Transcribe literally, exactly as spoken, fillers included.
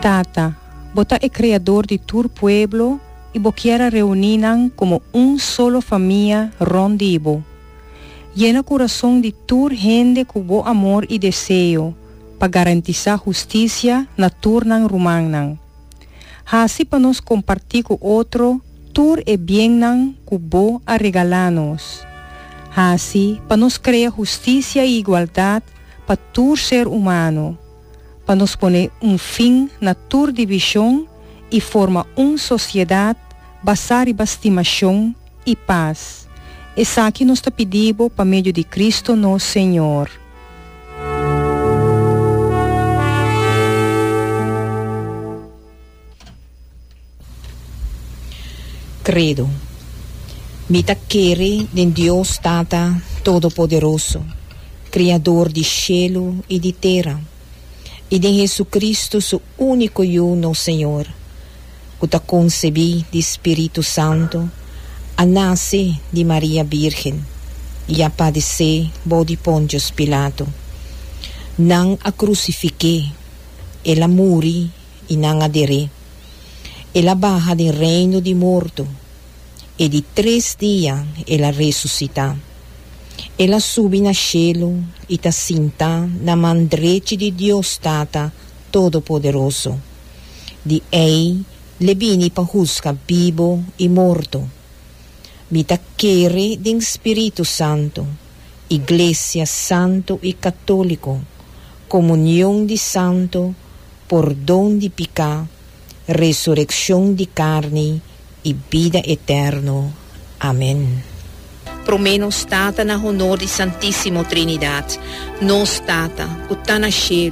Tata, bota é criador de tur pueblo e bo quiera reuninan como un solo família rondibo. Llena coração de tur gente com bo amor e desejo para garantizar justiça na turnan rumanan. Assim para nos compartir com outro, tur e bienan com bo a regalanos. Assim para nos criar justiça e igualdade para tur ser humano, para nos poner um fim na tur divisão e formar uma sociedade basada em estimação e paz. Essa aqui nós te pedimos para meio de Cristo nosso Senhor. Credo. Mita quere de Deus Tata Todo-Poderoso, Criador de cielo e de terra, e de Jesus Cristo, seu único e uno Senhor, que ta concebi de Espírito Santo, a nasce de Maria Virgem, e a padecer bo de Pontius Pilato. Não a crucifiquei, ela muri e não adere. Ela barra do reino de morto, e de três dias ela ressuscita. Ela sube na cielo e ta sinta na mandrete de Deus Tata Todo-Poderoso. De ei le vini pa juzga vivo e morto. Mita quere de Espírito Santo, Iglesia Santo e Católico, comunhão de santo, perdão de pecado, ressurreição de carne e vida eterna. Amém. Promenos Tata na honor de Santíssimo Trinidade, nos Tata, o tá na cielo,